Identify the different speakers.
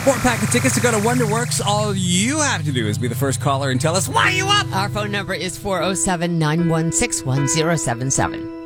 Speaker 1: 4-pack of tickets to go to Wonderworks. All you have to do is be the first caller and tell us why you up.
Speaker 2: Our phone number is 407-916-1077.